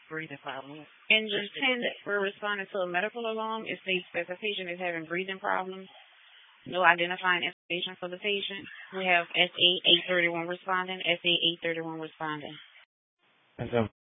breathing problems. And just 10, we're responding to a medical alarm. It states that the patient is having breathing problems. No identifying information for the patient. We have SA 831 responding, SA 831 responding. And so